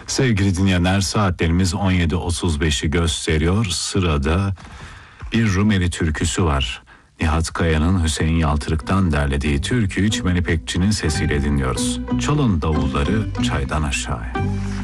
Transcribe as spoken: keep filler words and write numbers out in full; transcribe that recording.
Sevgili dinleyenler, saatlerimiz on yedi otuz beşi gösteriyor. Sırada bir Rumeli türküsü var. Nihat Kaya'nın Hüseyin Yaltırık'tan derlediği türküyü Çimen İpekçi'nin sesiyle dinliyoruz. Çalın davulları çaydan aşağıya.